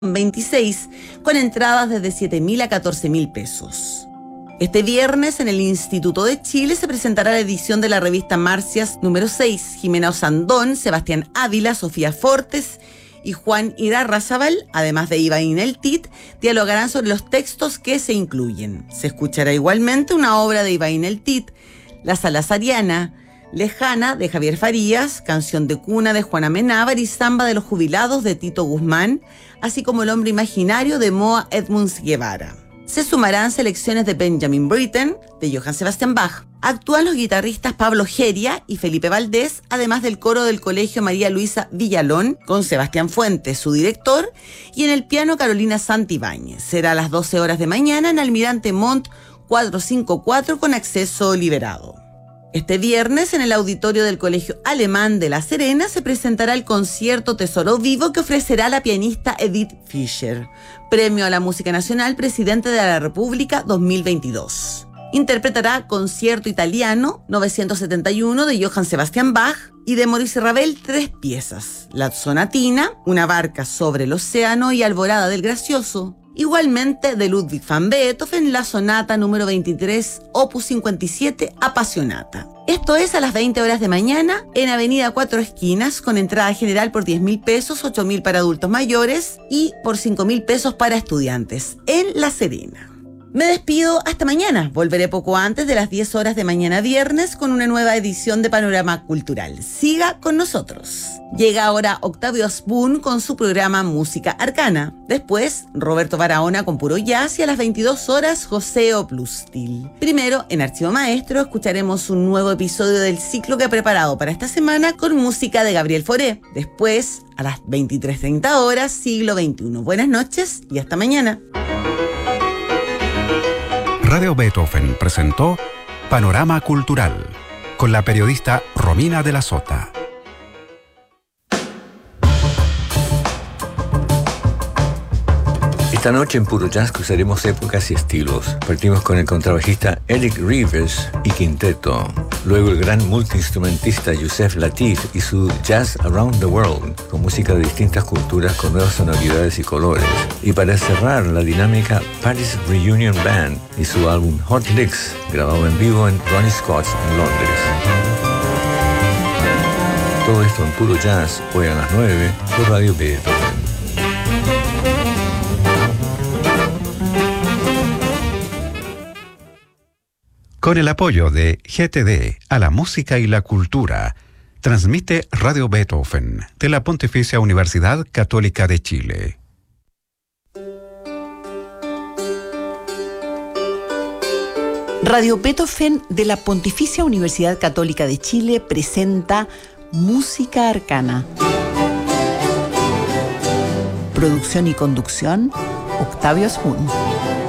26, con entradas desde 7.000 a 14.000 pesos. Este viernes en el Instituto de Chile se presentará la edición de la revista Marcias número 6. Jimena Osandón, Sebastián Ávila, Sofía Fortes y Juan Irarrázaval, además de Ivaín El Tit, dialogarán sobre los textos que se incluyen. Se escuchará igualmente una obra de Ivaín El Tit, La Salazariana, Lejana, de Javier Farías, Canción de Cuna, de Juana Amenábar y Samba de los Jubilados, de Tito Guzmán, así como El Hombre Imaginario, de Moa Edmunds Guevara. Se sumarán selecciones de Benjamin Britten, de Johann Sebastian Bach. Actúan los guitarristas Pablo Geria y Felipe Valdés, además del coro del Colegio María Luisa Villalón, con Sebastián Fuentes, su director, y en el piano Carolina Santibáñez. Será a las 12 horas de mañana en Almirante Montt 454 con acceso liberado. Este viernes, en el auditorio del Colegio Alemán de La Serena, se presentará el concierto Tesoro Vivo que ofrecerá la pianista Edith Fischer, Premio a la Música Nacional Presidente de la República 2022. Interpretará Concierto Italiano 971 de Johann Sebastian Bach y de Maurice Ravel 3 piezas: La Sonatina, Una barca sobre el océano y Alborada del Gracioso. Igualmente de Ludwig van Beethoven, la sonata número 23, opus 57, Apasionata. Esto es a las 20 horas de mañana en Avenida Cuatro Esquinas, con entrada general por 10.000 pesos, 8.000 para adultos mayores y por 5.000 pesos para estudiantes, en La Serena. Me despido hasta mañana. Volveré poco antes de las 10 horas de mañana viernes con una nueva edición de Panorama Cultural. Siga con nosotros. Llega ahora Octavio Asbun con su programa Música Arcana. Después, Roberto Barahona con Puro Jazz y a las 22 horas, José Oplustil. Primero, en Archivo Maestro, escucharemos un nuevo episodio del ciclo que he preparado para esta semana con música de Gabriel Fauré. Después, a las 23:30 horas, Siglo XXI. Buenas noches y hasta mañana. Radio Beethoven presentó Panorama Cultural con la periodista Romina de la Sota. Esta noche en Puro Jazz cruzaremos épocas y estilos. Partimos con el contrabajista Eric Rivers y quinteto. Luego el gran multiinstrumentista Yusef Lateef y su Jazz Around the World, con música de distintas culturas con nuevas sonoridades y colores. Y para cerrar, la dinámica Paris Reunion Band y su álbum Hot Licks, grabado en vivo en Ronnie Scott's en Londres. Todo esto en Puro Jazz, hoy a las 9 por Radio Beethoven. Con el apoyo de GTD a la música y la cultura, transmite Radio Beethoven de la Pontificia Universidad Católica de Chile. Radio Beethoven de la Pontificia Universidad Católica de Chile presenta Música Arcana. Producción y conducción, Octavio Asbun.